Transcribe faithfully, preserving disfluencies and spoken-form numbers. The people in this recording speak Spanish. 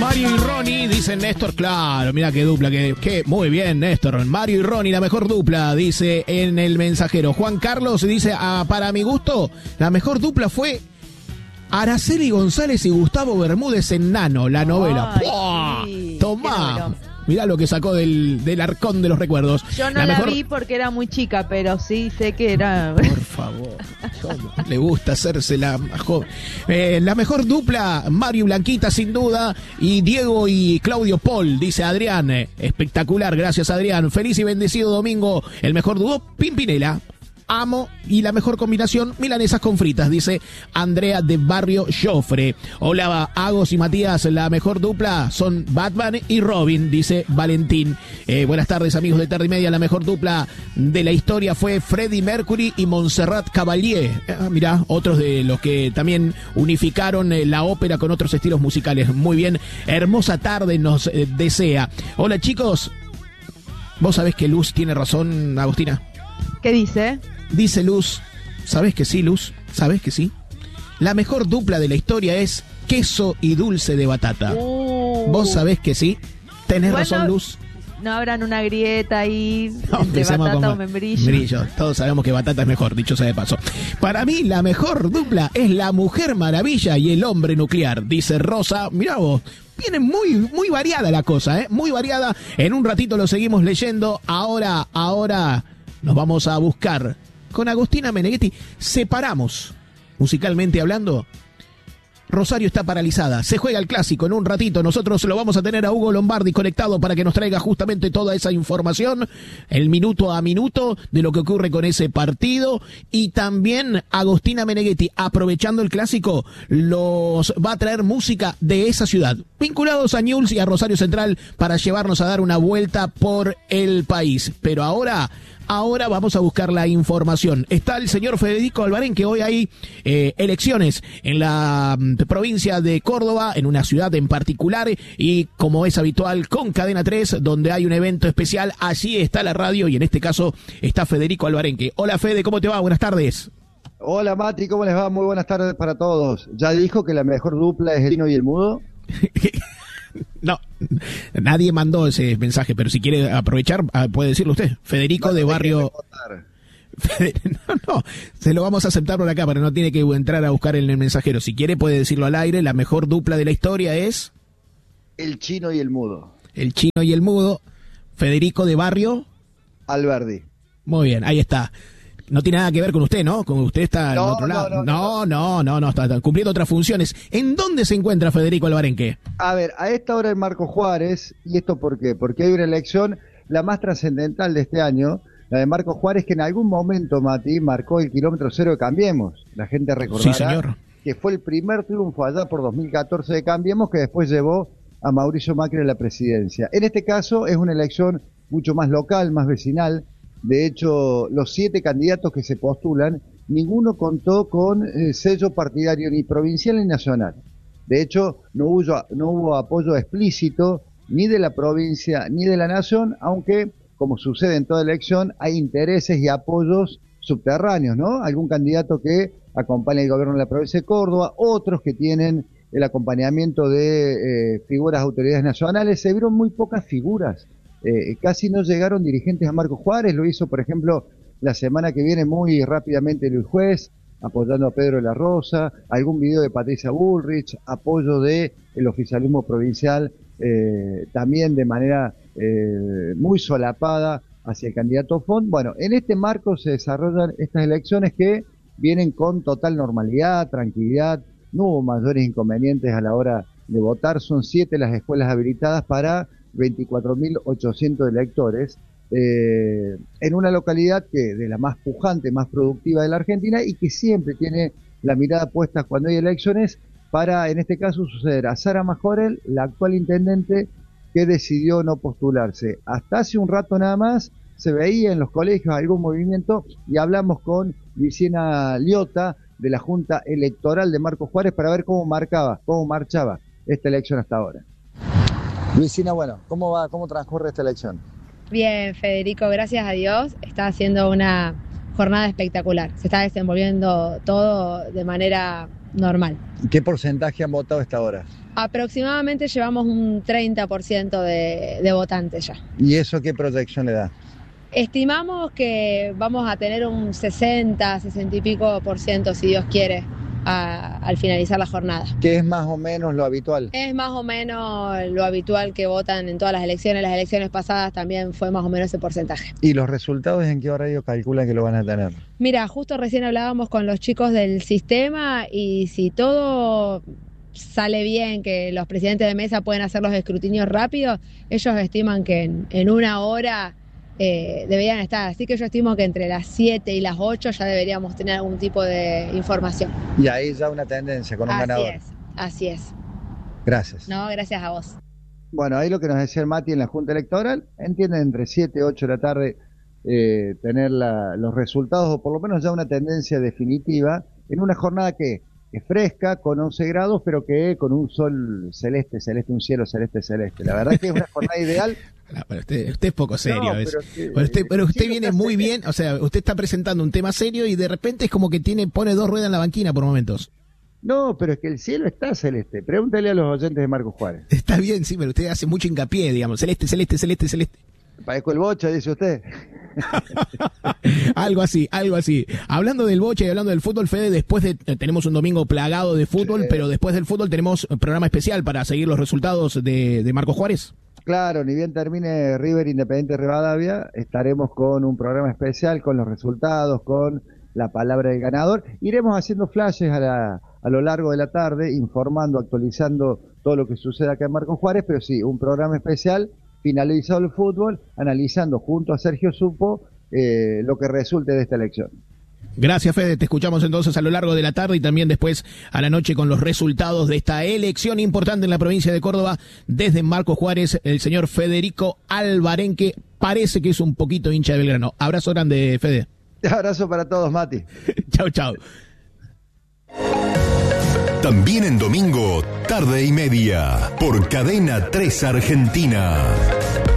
Mario y Ronnie, dice Néstor, claro, mira qué dupla, que, que muy bien, Néstor. Mario y Ronnie, la mejor dupla, dice en El Mensajero. Juan Carlos dice, ah, para mi gusto, la mejor dupla fue Araceli González y Gustavo Bermúdez en Nano, la novela. Sí, Tomá. Mirá lo que sacó del, del arcón de los recuerdos. Yo no la, la mejor... vi porque era muy chica, pero sí sé que era... Por favor, ¿cómo le gusta hacerse la más joven? Eh, la mejor dupla, Mario y Blanquita, sin duda, y Diego y Claudio Paul, dice Adrián. Eh, espectacular, gracias Adrián. Feliz y bendecido domingo. El mejor dúo, Pimpinela. Amo, y la mejor combinación, milanesas con fritas, dice Andrea de Barrio Jofre. Hola, Agos y Matías, la mejor dupla son Batman y Robin, dice Valentín. Eh, buenas tardes, amigos de Tarde y Media. La mejor dupla de la historia fue Freddie Mercury y Montserrat Caballé. Ah, mirá, otros de los que también unificaron eh, la ópera con otros estilos musicales. Muy bien, hermosa tarde nos eh, desea. Hola, chicos. ¿Vos sabés que Luz tiene razón, Agustina? ¿Qué dice? Dice Luz, ¿sabés que sí, Luz? ¿Sabés que sí? La mejor dupla de la historia es queso y dulce de batata. Uh. ¿Vos sabés que sí? ¿Tenés Bueno, razón, Luz? No habrán una grieta ahí No, entre batata o membrillo. membrillo. Todos sabemos que batata es mejor, dicho sea de paso. Para mí, la mejor dupla es la Mujer Maravilla y el Hombre Nuclear, dice Rosa. Mirá vos, viene muy, muy variada la cosa, ¿eh? Muy variada. En un ratito lo seguimos leyendo. Ahora, ahora nos vamos a buscar con Agustina Meneghetti. Separamos, musicalmente hablando. Rosario está paralizada, se juega el clásico en un ratito. Nosotros lo vamos a tener a Hugo Lombardi conectado para que nos traiga justamente toda esa información, el minuto a minuto de lo que ocurre con ese partido. Y también Agustina Meneghetti, aprovechando el clásico, los va a traer música de esa ciudad, vinculados a Newell's y a Rosario Central, para llevarnos a dar una vuelta por el país. Pero ahora... Ahora vamos a buscar la información. Está el señor Federico Albarén, que hoy hay eh, elecciones en la mm, provincia de Córdoba, en una ciudad en particular, y como es habitual con Cadena tres, donde hay un evento especial, allí está la radio, y en este caso está Federico Albarén. Hola Fede, ¿cómo te va? Buenas tardes. Hola Mati, ¿cómo les va? Muy buenas tardes para todos. ¿Ya dijo que la mejor dupla es el chino y el mudo? No, nadie mandó ese mensaje, pero si quiere aprovechar, puede decirlo usted. Federico no, de Barrio... Fede... No, no, se lo vamos a aceptar por acá, pero no tiene que entrar a buscar en el mensajero. Si quiere puede decirlo al aire. La mejor dupla de la historia es... el chino y el mudo. El chino y el mudo. Federico de Barrio... Alberdi. Muy bien, ahí está. No tiene nada que ver con usted, ¿no? Con usted está no, en otro no, lado. No, no, no, no, no, está, está cumpliendo otras funciones. ¿En dónde se encuentra Federico Albarenque? A ver, a esta hora en Marco Juárez, ¿y esto por qué? Porque hay una elección, la más trascendental de este año, la de Marco Juárez, que en algún momento, Mati, marcó el kilómetro cero de Cambiemos. La gente recordará sí, señor. que fue el primer triunfo allá por dos mil catorce de Cambiemos, que después llevó a Mauricio Macri a la presidencia. En este caso es una elección mucho más local, más vecinal. De hecho, los siete candidatos que se postulan, ninguno contó con eh, sello partidario ni provincial ni nacional. De hecho, no hubo, no hubo apoyo explícito ni de la provincia ni de la nación, aunque, como sucede en toda elección, hay intereses y apoyos subterráneos, ¿no? Algún candidato que acompaña el gobierno de la provincia de Córdoba, otros que tienen el acompañamiento de eh, figuras, autoridades nacionales. Se vieron muy pocas figuras. Eh, casi no llegaron dirigentes a Marco Juárez. Lo hizo, por ejemplo, la semana que viene muy rápidamente Luis Juez, apoyando a Pedro de la Rosa, algún video de Patricia Bullrich, apoyo de el oficialismo provincial, eh, también de manera eh, muy solapada hacia el candidato Font. Bueno, en este marco se desarrollan estas elecciones que vienen con total normalidad, tranquilidad, no hubo mayores inconvenientes a la hora de votar. Son siete las escuelas habilitadas para veinticuatro mil ochocientos electores, eh, en una localidad que de la más pujante, más productiva de la Argentina, y que siempre tiene la mirada puesta cuando hay elecciones para, en este caso, suceder a Sara Majorel, la actual intendente, que decidió no postularse. Hasta hace un rato nada más se veía en los colegios algún movimiento, y hablamos con Luciana Liotta de la Junta Electoral de Marco Juárez para ver cómo marcaba, cómo marchaba esta elección hasta ahora. Luisina, bueno, ¿cómo va, cómo transcurre esta elección? Bien, Federico, gracias a Dios, está haciendo una jornada espectacular. Se está desenvolviendo todo de manera normal. ¿Qué porcentaje han votado hasta ahora? Aproximadamente llevamos un treinta por ciento de, de votantes ya. ¿Y eso qué proyección le da? Estimamos que vamos a tener un sesenta, sesenta y pico por ciento, si Dios quiere, a, al finalizar la jornada. ¿Qué es más o menos lo habitual? Es más o menos lo habitual que votan en todas las elecciones. Las elecciones pasadas también fue más o menos ese porcentaje. ¿Y los resultados en qué horario calculan que lo van a tener? Mira, justo recién hablábamos con los chicos del sistema y si todo sale bien, que los presidentes de mesa pueden hacer los escrutinios rápidos, ellos estiman que en, en una hora eh, deberían estar. Así que yo estimo que entre las siete y las ocho ya deberíamos tener algún tipo de información. Y ahí ya una tendencia con un así ganador. Así es, así es. Gracias. No, gracias a vos. Bueno, ahí lo que nos decía el Mati en la Junta Electoral, entienden entre siete y ocho de la tarde eh, tener la, los resultados o por lo menos ya una tendencia definitiva en una jornada que es fresca, con once grados, pero que con un sol celeste, celeste, un cielo celeste, celeste. La verdad que es una jornada ideal. No, pero usted, usted es poco serio. No, es. pero, que, pero usted, pero usted sí, viene muy bien, o sea, usted está presentando un tema serio y de repente es como que tiene pone dos ruedas en la banquina por momentos. No, pero es que el cielo está celeste. Pregúntale a los oyentes de Marcos Juárez. Está bien, sí, pero usted hace mucho hincapié, digamos, celeste, celeste, celeste, celeste. Parezco el Bocha, dice usted. Algo así, algo así. Hablando del bocha y hablando del fútbol, Fede, después de eh, tenemos un domingo plagado de fútbol, sí. Pero después del fútbol tenemos un programa especial para seguir los resultados de, de Marcos Juárez. Claro, ni bien termine River Independiente Rivadavia, estaremos con un programa especial, con los resultados, con la palabra del ganador. Iremos haciendo flashes a, la, a lo largo de la tarde, informando, actualizando todo lo que sucede acá en Marcos Juárez, pero sí, un programa especial finalizado el fútbol, analizando junto a Sergio Supo eh, lo que resulte de esta elección. Gracias, Fede. Te escuchamos entonces a lo largo de la tarde y también después a la noche con los resultados de esta elección importante en la provincia de Córdoba. Desde Marcos Juárez, el señor Federico Alvarenque parece que es un poquito hincha de Belgrano. Abrazo grande, Fede. Abrazo para todos, Mati. Chau, chau. También en domingo, tarde y media, por Cadena tres Argentina.